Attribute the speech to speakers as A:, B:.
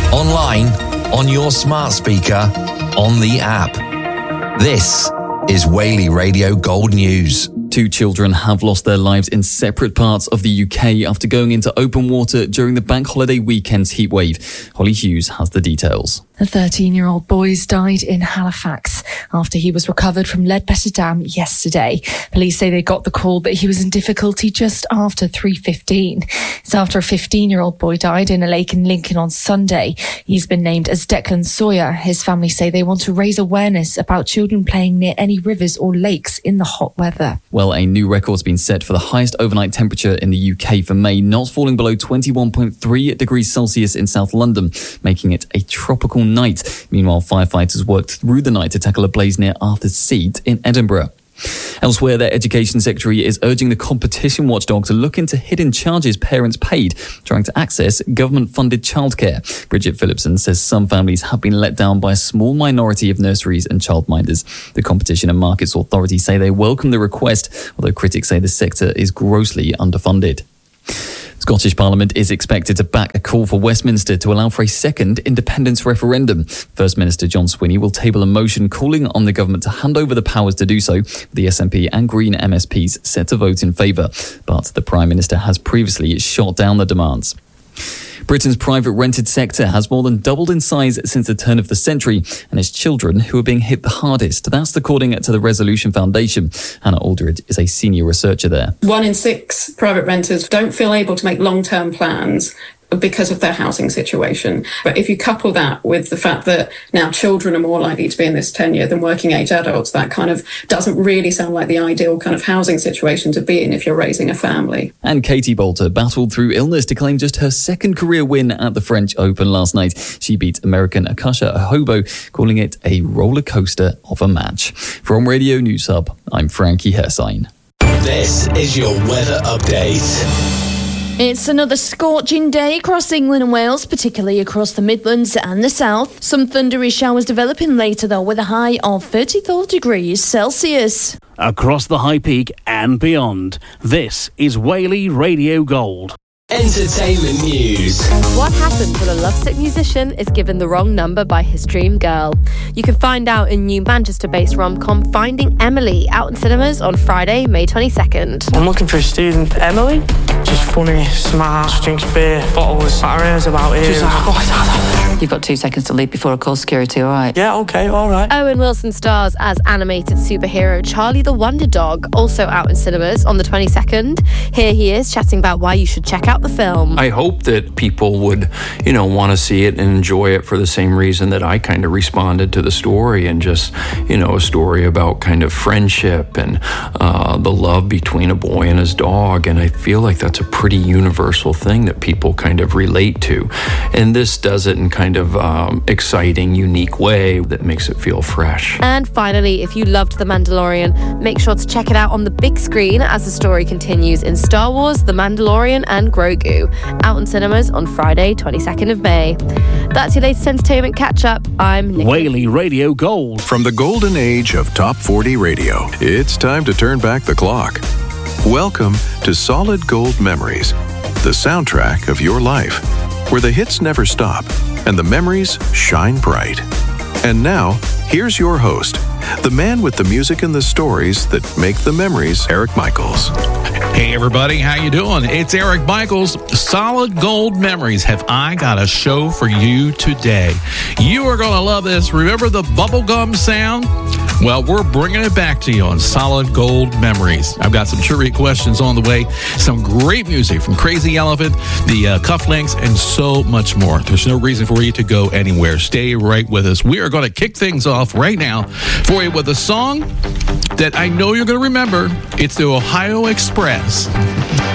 A: online, on your smart speaker, on the app. This is Whaley Radio Gold News.
B: 2 children have lost their lives in separate parts of the UK after going into open water during the bank holiday weekend's heatwave. Holly Hughes has the details.
C: A 13-year-old boy died in Halifax after he was recovered from Ledbetter Dam yesterday. Police say they got the call that he was in difficulty just after 3:15. It's after a 15-year-old boy died in a lake in Lincoln on Sunday. He's been named as Declan Sawyer. His family say they want to raise awareness about children playing near any rivers or lakes in the hot weather.
B: Well, a new record's been set for the highest overnight temperature in the UK for May, not falling below 21.3 degrees Celsius in South London, making it a tropical night. Meanwhile, firefighters worked through the night to tackle a blaze near Arthur's Seat in Edinburgh. Elsewhere, their Education Secretary is urging the competition watchdog to look into hidden charges parents paid trying to access government-funded childcare. Bridget Phillipson says some families have been let down by a small minority of nurseries and childminders. The Competition and Markets Authority say they welcome the request, although critics say the sector is grossly underfunded. Scottish Parliament is expected to back a call for Westminster to allow for a second independence referendum. First Minister John Swinney will table a motion calling on the government to hand over the powers to do so, with the SNP and Green MSPs set to vote in favour. But the Prime Minister has previously shot down the demands. Britain's private rented sector has more than doubled in size since the turn of the century, and it's children who are being hit the hardest. That's according to the Resolution Foundation. Hannah Aldridge is a senior researcher there.
D: 1 in 6 private renters don't feel able to make long-term plans because of their housing situation. But if you couple that with the fact that now children are more likely to be in this tenure than working age adults, that kind of doesn't really sound like the ideal kind of housing situation to be in if you're raising a family.
B: And Katie Bolter battled through illness to claim just her second career win at the French Open last night. She beat American Akasha Ahobo, calling it a roller coaster of a match. From Radio News Hub, I'm Frankie Hersine.
A: This is your weather update.
E: It's another scorching day across England and Wales, particularly across the Midlands and the South. Some thundery showers developing later, though, with a high of 34 degrees Celsius.
F: Across the High Peak and beyond, this is Whaley Radio Gold.
A: Entertainment news.
G: What happens when a lovesick musician is given the wrong number by his dream girl? You can find out in new Manchester-based rom-com Finding Emily, out in cinemas on Friday, May 22nd.
H: I'm looking for a student. Emily? Just funny, smart, drinks beer, bottles, batteries about here. She's like,
I: You've got 2 seconds to leave before I call security, all right?
H: Yeah, okay, all right.
G: Owen Wilson stars as animated superhero Charlie the Wonder Dog, also out in cinemas on the 22nd. Here he is chatting about why you should check out the film.
J: I hope that people would, want to see it and enjoy it for the same reason that I kind of responded to the story, and just, a story about kind of friendship and the love between a boy and his dog. And I feel like that's a pretty universal thing that people kind of relate to. And this does it in kind of exciting, unique way that makes it feel fresh.
G: And finally, if you loved The Mandalorian, make sure to check it out on the big screen as the story continues in Star Wars, The Mandalorian and Grogu, out in cinemas on Friday, 22nd of May. That's your latest entertainment catch-up. I'm Nick.
F: Whaley Radio Gold.
K: From the golden age of Top 40 radio, it's time to turn back the clock. Welcome to Solid Gold Memories, the soundtrack of your life, where the hits never stop and the memories shine bright. And now, here's your host, the man with the music and the stories that make the memories, Eric Michaels.
L: Hey everybody, how you doing? It's Eric Michaels, Solid Gold Memories. Have I got a show for you today? You are going to love this. Remember the bubblegum sound? Well, we're bringing it back to you on Solid Gold Memories. I've got some trivia questions on the way, some great music from Crazy Elephant, the Cufflinks, and so much more. There's no reason for you to go anywhere. Stay right with us. We are going to kick things off right now for you with a song that I know you're going to remember. It's the Ohio Express.